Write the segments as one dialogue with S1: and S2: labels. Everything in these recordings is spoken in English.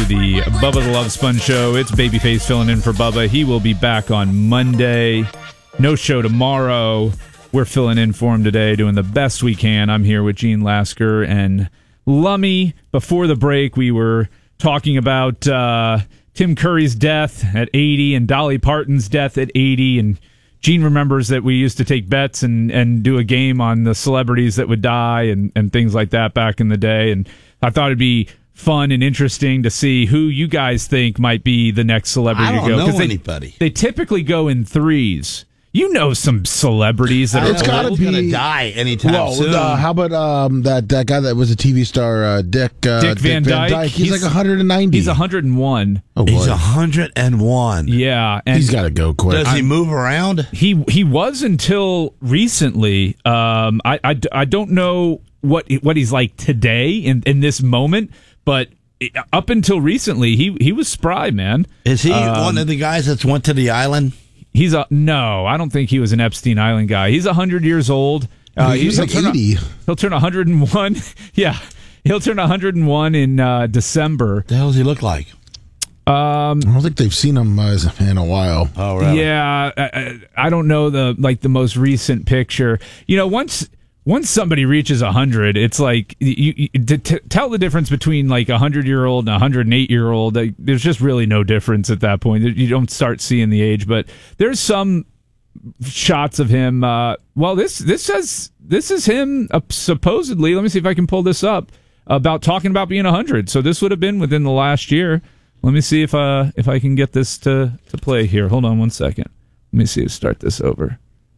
S1: the Bubba the Love Sponge Show. It's Babyface filling in for Bubba. He will be back on Monday. No show tomorrow. We're filling in for him today, doing the best we can. I'm here with Gene Lasker and Lummy. Before the break, we were talking about Tim Curry's death at 80 and Dolly Parton's death at 80. And Gene remembers that we used to take bets and do a game on the celebrities that would die and things like that back in the day. And I thought it'd be fun and interesting to see who you guys think might be the next celebrity to go.
S2: I don't know anybody.
S1: They typically go in threes. You know some celebrities that
S2: It's
S1: are
S2: got to be going to die anytime soon.
S3: How about that guy that was a TV star, Dick
S1: Van Dyke?
S3: He's like 190.
S1: He's 101.
S3: Oh, boy.
S2: He's 101.
S1: Yeah, and
S3: he's got to go quick.
S2: Does he move around?
S1: He was until recently. I don't know what he's like today in this moment, but up until recently, he was spry, man.
S2: Is he one of the guys that's went to the island?
S1: No, I don't think he was an Epstein Island guy. He's 100 years old.
S3: He's like 80.
S1: He'll turn 101. Yeah, he'll turn 101 in December.
S2: What the hell does he look like?
S3: I don't think they've seen him in a while.
S2: Oh, really?
S1: Yeah, I don't know the most recent picture. You know, once somebody reaches 100, it's like to tell the difference between like a 100-year-old and a 108-year-old. There's just really no difference at that point. You don't start seeing the age, but there's some shots of him. This is him supposedly. Let me see if I can pull this up about talking about being 100. So this would have been within the last year. Let me see if I can get this to play here. Hold on one second. Let me see. Start this over.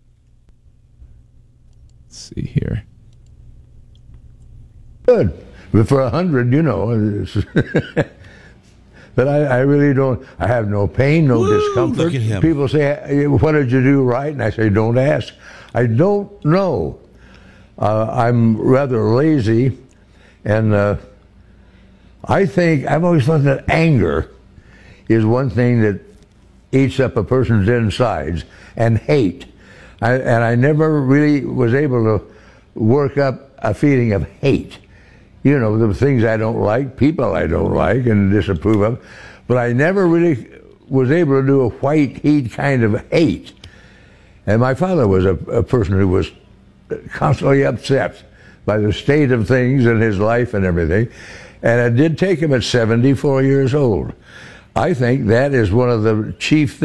S1: Let's see here.
S4: Good. But for 100, you know. But I really don't. I have no pain, no discomfort.
S2: Look at him.
S4: People say, what did you do right? And I say, don't ask. I don't know. I'm rather lazy. And I think, I've always thought that anger is one thing that eats up a person's insides, and hate. I never really was able to work up a feeling of hate. You know, the things I don't like, people I don't like and disapprove of. But I never really was able to do a white heat kind of hate. And my father was a person who was constantly upset by the state of things in his life and everything. And it did take him at 74 years old. I think that is one of the chief things